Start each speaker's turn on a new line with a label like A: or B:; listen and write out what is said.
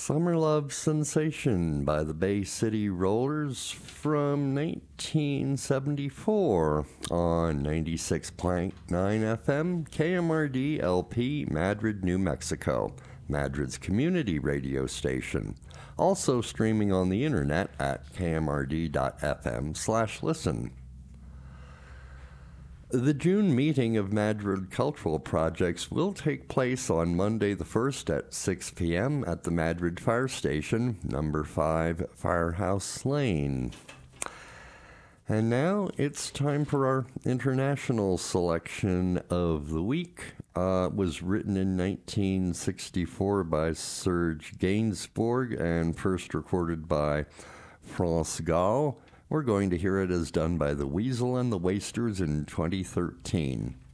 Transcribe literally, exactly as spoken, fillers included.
A: Summer Love Sensation by the Bay City Rollers from nineteen seventy-four on ninety-six point nine F M, K M R D L P, Madrid, New Mexico, Madrid's community radio station. Also streaming on the internet at k m r d dot f m slash listen. The June meeting of Madrid Cultural Projects will take place on Monday the first at six p.m. at the Madrid Fire Station, number five Firehouse Lane. And now it's time for our international selection of the week. Uh, it was written in nineteen sixty-four by Serge Gainsbourg and first recorded by France Gall. We're going to hear it as done by the Weasel and the Wasters in twenty thirteen.